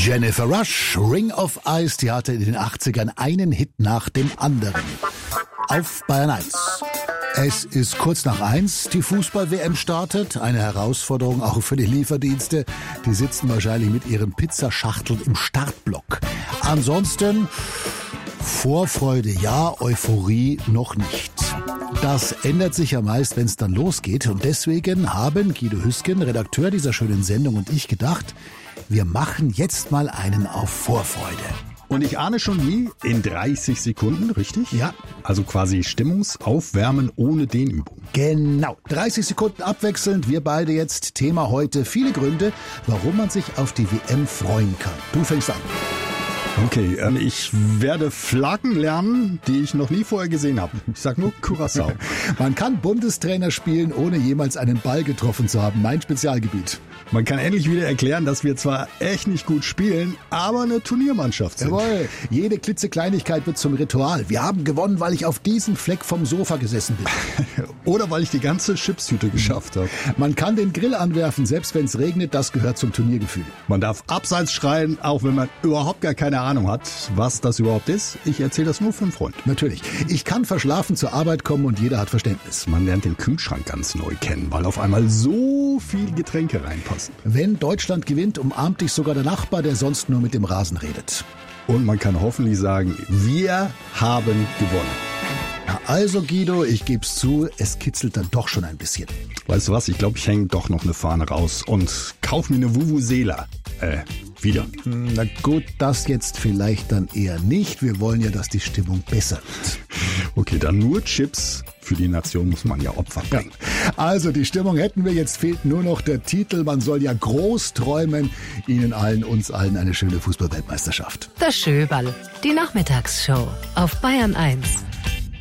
Jennifer Rush, Ring of Ice, die hatte in den 80ern einen Hit nach dem anderen. Auf Bayern 1. Es ist kurz nach 1, die Fußball-WM startet. Eine Herausforderung auch für die Lieferdienste. Die sitzen wahrscheinlich mit ihren Pizzaschachteln im Startblock. Ansonsten Vorfreude ja, Euphorie noch nicht. Das ändert sich ja meist, wenn es dann losgeht. Und deswegen haben Guido Hüsken, Redakteur dieser schönen Sendung, und ich gedacht, wir machen jetzt mal einen auf Vorfreude. Und ich ahne schon wie in 30 Sekunden, richtig? Ja. Also quasi Stimmungsaufwärmen ohne Dehnübung. Genau. 30 Sekunden abwechselnd. Wir beide jetzt. Thema heute: viele Gründe, warum man sich auf die WM freuen kann. Du fängst an. Okay, ich werde Flaggen lernen, die ich noch nie vorher gesehen habe. Ich sag nur Curaçao. Man kann Bundestrainer spielen, ohne jemals einen Ball getroffen zu haben. Mein Spezialgebiet. Man kann endlich wieder erklären, dass wir zwar echt nicht gut spielen, aber eine Turniermannschaft sind. Jawohl, jede klitzekleinigkeit wird zum Ritual. Wir haben gewonnen, weil ich auf diesem Fleck vom Sofa gesessen bin. Oder weil ich die ganze Chipstüte geschafft habe. Man kann den Grill anwerfen, selbst wenn es regnet. Das gehört zum Turniergefühl. Man darf abseits schreien, auch wenn man überhaupt gar keine Ahnung hat, was das überhaupt ist. Ich erzähle das nur für einen Freund. Natürlich. Ich kann verschlafen zur Arbeit kommen und jeder hat Verständnis. Man lernt den Kühlschrank ganz neu kennen, weil auf einmal so viel Getränke reinpassen. Wenn Deutschland gewinnt, umarmt dich sogar der Nachbar, der sonst nur mit dem Rasen redet. Und man kann hoffentlich sagen, wir haben gewonnen. Ja, also Guido, ich geb's zu, es kitzelt dann doch schon ein bisschen. Weißt du was, ich glaube, ich hänge doch noch eine Fahne raus und kauf mir eine Vuvuzela. Wieder. Na gut, das jetzt vielleicht dann eher nicht. Wir wollen ja, dass die Stimmung besser wird. Okay, dann nur Chips. Für die Nation muss man ja Opfer bringen. Ja. Also die Stimmung hätten wir, jetzt fehlt nur noch der Titel. Man soll ja groß träumen. Ihnen allen, uns allen eine schöne Fußball-Weltmeisterschaft. Das Schöberl, die Nachmittagsshow auf Bayern 1.